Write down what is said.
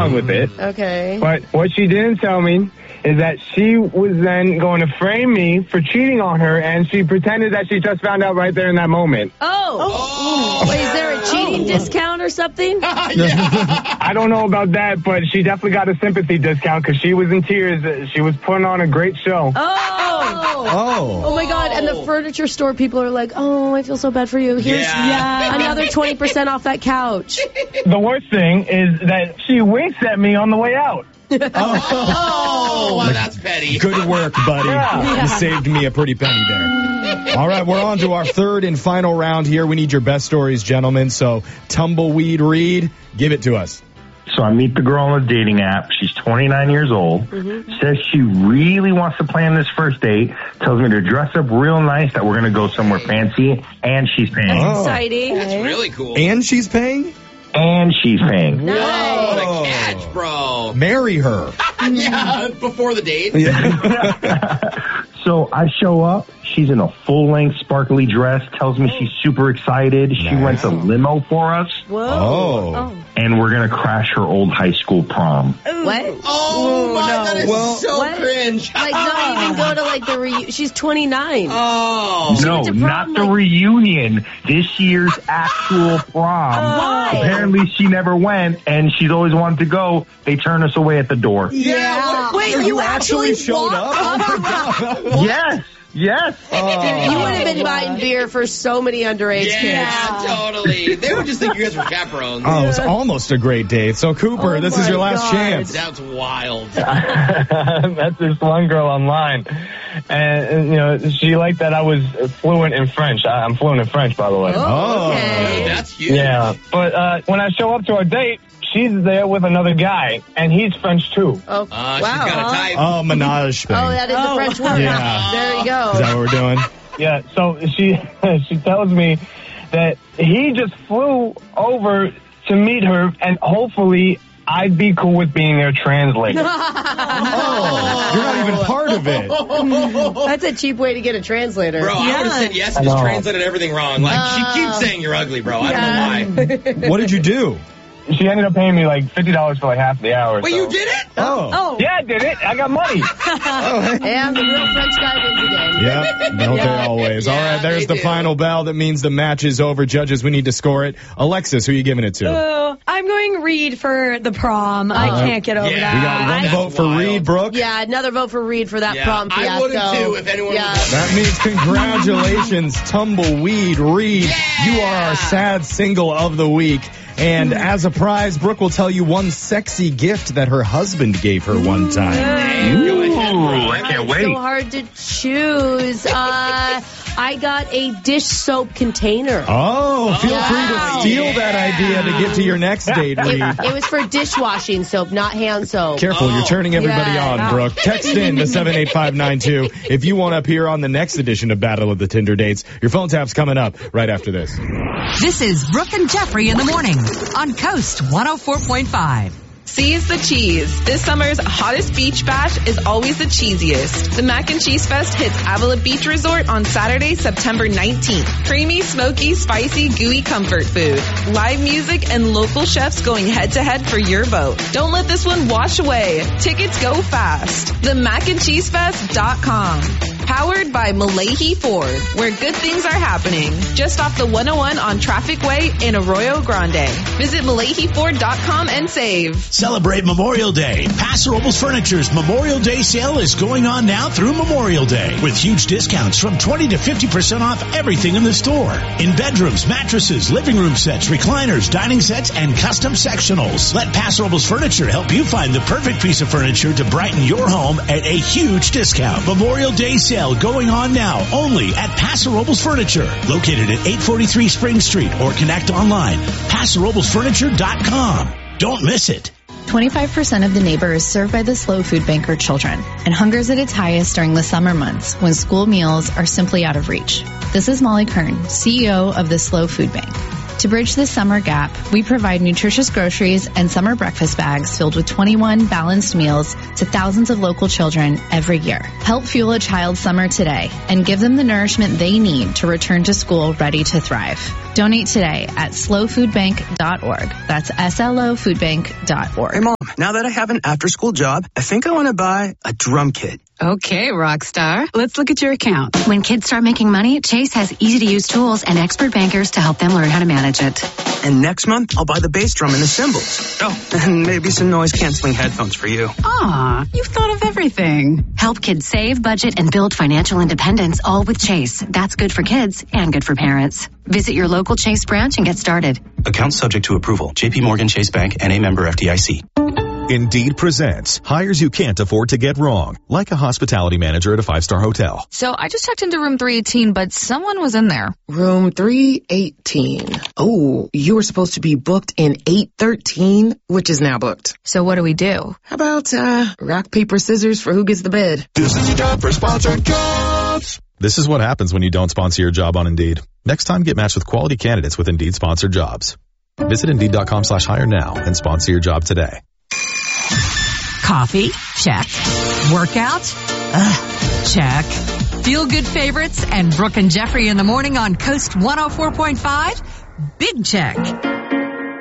on with it. Okay. But what she didn't tell me is that she was then going to frame me for cheating on her, and she pretended that she just found out right there in that moment. Oh. Wait, is there a cheating discount or something? I don't know about that, but she definitely got a sympathy discount because she was in tears. She was putting on a great show. Oh my God. And the furniture store people are like, oh, I feel so bad for you. Here's another 20% off that couch. The worst thing is that she winks at me on the way out. Well, that's petty. Good work, buddy. Yeah. You saved me a pretty penny there. All right, we're on to our third and final round here. We need your best stories, gentlemen. So, Tumbleweed Reed, give it to us. So I meet the girl on the dating app. She's 29 years old. Says she really wants to plan this first date. Tells me to dress up real nice, that we're going to go somewhere fancy, and she's paying. That's exciting. That's really cool. And she's paying? And she's paying. What a catch, bro. Marry her. Yeah, before the date. So I show up. She's in a full-length sparkly dress. Tells me she's super excited. She rents a limo for us. Whoa. And we're going to crash her old high school prom. What? Oh, my, that is so cringe. Like, not even go to, like, the reunion. She's 29. Oh. No, not the reunion. This year's actual prom. Why? Apparently she never went, and she's always wanted to go. They turn us away at the door. Yeah. Wait, you actually showed up? Yes. Dude, you would have been buying beer for so many underage kids. Yeah, totally. They would just think you guys were chaperones. Oh, it was almost a great date. So, Cooper, this is your last chance. That's wild. That's this one girl online. And, she liked that I was fluent in French. I'm fluent in French, by the way. Oh. Okay. That's huge. Yeah. But when I show up to our date, she's there with another guy, and he's French, too. Oh, She's got a type. Oh, menage thing. Oh, that is the French word. Yeah. There you go. Is that what we're doing? Yeah, so she tells me that he just flew over to meet her, and hopefully I'd be cool with being their translator. Oh, you're not even part of it. That's a cheap way to get a translator. Bro, I would have said yes and just translated everything wrong. Like, she keeps saying you're ugly, bro. I don't know why. What did you do? She ended up paying me like $50 for like half the hour. Wait, you did it? Oh. Yeah, I did it. I got money. And the real French guy wins again. Yeah, don't they always? All right, there's the final bell. That means the match is over. Judges, we need to score it. Alexis, who are you giving it to? I'm going Reed for the prom. I can't get over that. We got one vote for Reed, Brooke. Yeah, another vote for Reed for that prom fiasco. I would have too if anyone was. That means congratulations, Tumbleweed Reed. You are our sad single of the week. And as a prize, Brooke will tell you one sexy gift that her husband gave her one time. Ooh, I can't wait. So hard to choose. I got a dish soap container. Oh, feel free to steal that idea to get to your next date, Reed. It was for dishwashing soap, not hand soap. Careful, you're turning everybody on, Brooke. Text in to 78592 if you want to appear on the next edition of Battle of the Tinder Dates. Your phone tap's coming up right after this. This is Brooke and Jeffrey in the morning on Coast 104.5. Seize the cheese. This summer's hottest beach bash is always the cheesiest. The Mac and Cheese Fest hits Avila Beach Resort on Saturday, September 19th. Creamy, smoky, spicy, gooey comfort food. Live music and local chefs going head-to-head for your vote. Don't let this one wash away. Tickets go fast. TheMacandCheeseFest.com. Powered by Malahi Ford, where good things are happening. Just off the 101 on Traffic Way in Arroyo Grande. Visit MalahiFord.com and save. Celebrate Memorial Day. Paso Robles Furniture's Memorial Day sale is going on now through Memorial Day with huge discounts from 20 to 50% off everything in the store. In bedrooms, mattresses, living room sets, recliners, dining sets, and custom sectionals. Let Paso Robles Furniture help you find the perfect piece of furniture to brighten your home at a huge discount. Memorial Day sale going on now only at Paso Robles Furniture, located at 843 Spring Street, or connect online, PasoRoblesFurniture.com. Don't miss it. 25% of the neighbor is served by the Slow Food Bank are children, and hunger is at its highest during the summer months when school meals are simply out of reach. This is Molly Kern, CEO of the Slow Food Bank. To bridge this summer gap, we provide nutritious groceries and summer breakfast bags filled with 21 balanced meals to thousands of local children every year. Help fuel a child's summer today and give them the nourishment they need to return to school ready to thrive. Donate today at slowfoodbank.org. That's slofoodbank.org. Hey, Mom, now that I have an after-school job, I think I want to buy a drum kit. Okay, rock star. Let's look at your account. When kids start making money, Chase has easy-to-use tools and expert bankers to help them learn how to manage it. And next month, I'll buy the bass drum and the cymbals. Oh, and maybe some noise-canceling headphones for you. Aw, you've thought of everything. Help kids save, budget, and build financial independence, all with Chase. That's good for kids and good for parents. Visit your local Chase branch and get started. Account subject to approval. J.P. Morgan Chase Bank, N.A. member FDIC. Indeed presents hires you can't afford to get wrong, like a hospitality manager at a 5-star hotel. So I just checked into room 318, but someone was in there. Room 318. Oh, you were supposed to be booked in 813, which is now booked. So what do we do? How about rock, paper, scissors for who gets the bed? This is your job for Sponsored Jobs. This is what happens when you don't sponsor your job on Indeed. Next time, get matched with quality candidates with Indeed Sponsored Jobs. Visit Indeed.com/hire now and sponsor your job today. Coffee? Check. Workout? Check. Feel-good favorites and Brooke and Jeffrey in the morning on Coast 104.5? Big check.